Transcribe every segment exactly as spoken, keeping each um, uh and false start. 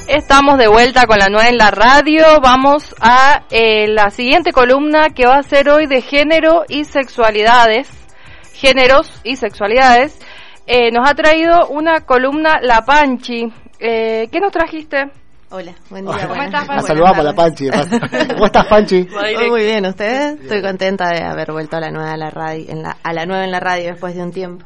Estamos de vuelta con la nueva en la radio. Vamos a eh, la siguiente columna que va a ser hoy de género y sexualidades. Géneros y sexualidades. Eh, nos ha traído una columna La Panchi. Eh, ¿Qué nos trajiste? Hola, buen día. ¿Cómo estás, Panchi? La saludamos a la Panchi. ¿Cómo estás, Panchi? Muy bien, ¿ustedes? Estoy contenta de haber vuelto a la nueva en la radio, en la, a la nueva en la radio después de un tiempo.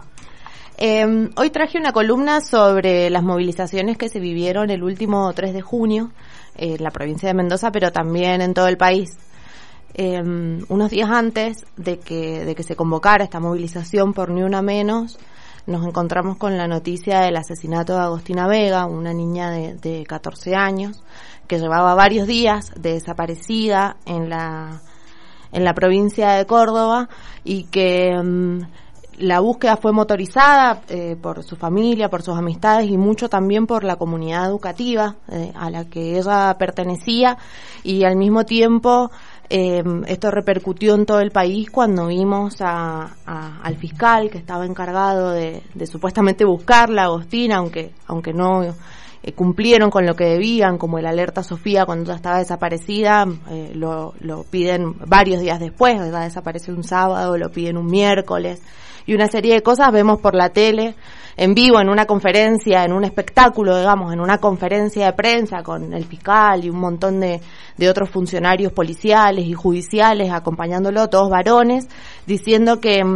Eh, hoy traje una columna sobre las movilizaciones que se vivieron el último tres de junio en la provincia de Mendoza, pero también en todo el país. Eh, unos días antes de que, de que se convocara esta movilización por Ni Una Menos, nos encontramos con la noticia del asesinato de Agostina Vega, una niña de, de catorce años, que llevaba varios días de desaparecida en la, en la provincia de Córdoba y que um, la búsqueda fue motorizada eh, por su familia, por sus amistades y mucho también por la comunidad educativa eh, a la que ella pertenecía, y al mismo tiempo eh, esto repercutió en todo el país cuando vimos a, a, al fiscal que estaba encargado de, de supuestamente buscarla, a Agostina, aunque, aunque no eh, cumplieron con lo que debían, como el alerta Sofía cuando ella estaba desaparecida, eh, lo, lo piden varios días después. Ella desaparece un sábado, lo piden un miércoles, y una serie de cosas vemos por la tele, en vivo, en una conferencia, en un espectáculo, digamos, en una conferencia de prensa con el fiscal y un montón de, de otros funcionarios policiales y judiciales acompañándolo, todos varones, diciendo que,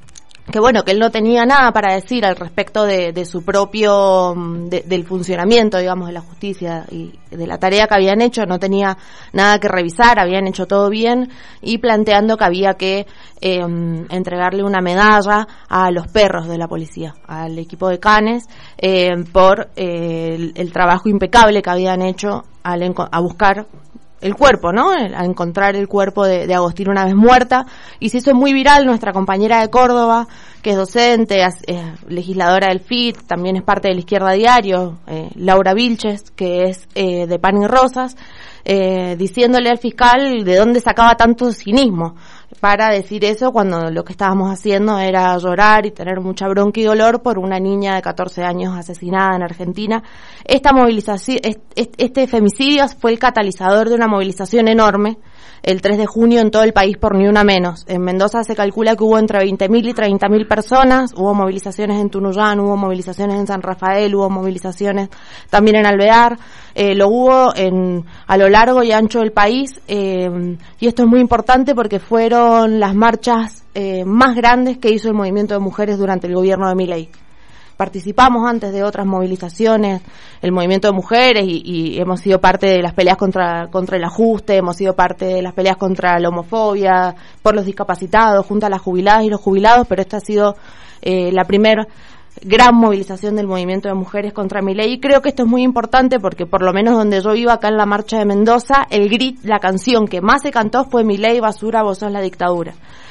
que bueno, que él no tenía nada para decir al respecto de, de su propio, de, del funcionamiento, digamos, de la justicia y de la tarea que habían hecho. No tenía nada que revisar, habían hecho todo bien, y planteando que había que eh, entregarle una medalla a los perros de la policía, al equipo de Canes, eh, por eh, el, el trabajo impecable que habían hecho al enco- a buscar el cuerpo, ¿no? A encontrar el cuerpo de, de Agostina una vez muerta. Y se hizo muy viral. Nuestra compañera de Córdoba, que es docente, es, es legisladora del F I T, también es parte de La Izquierda Diario, eh, Laura Vilches, que es eh, de Pan y Rosas, eh, diciéndole al fiscal de dónde sacaba tanto cinismo para decir eso cuando lo que estábamos haciendo era llorar y tener mucha bronca y dolor por una niña de catorce años asesinada en Argentina. Esta movilización, este femicidio fue el catalizador de una movilización enorme el tres de junio en todo el país por Ni Una Menos. En Mendoza se calcula que hubo entre veinte mil y treinta mil personas, hubo movilizaciones en Tunuyán, hubo movilizaciones en San Rafael, hubo movilizaciones también en Alvear, eh, lo hubo en a lo largo y ancho del país, eh, y esto es muy importante porque fueron las marchas eh, más grandes que hizo el movimiento de mujeres durante el gobierno de Milei. Participamos antes de otras movilizaciones, el movimiento de mujeres, y, y hemos sido parte de las peleas contra, contra el ajuste, hemos sido parte de las peleas contra la homofobia, por los discapacitados, junto a las jubiladas y los jubilados, pero esta ha sido eh, la primera gran movilización del movimiento de mujeres contra Milei. Y creo que esto es muy importante porque por lo menos donde yo iba, acá en la marcha de Mendoza, el grit, la canción que más se cantó fue Milei, basura, vos sos la dictadura.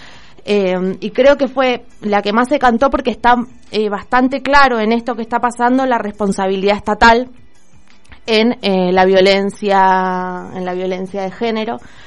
Eh, y creo que fue la que más se cantó porque está eh, bastante claro en esto que está pasando la responsabilidad estatal en eh, la violencia en la violencia de género,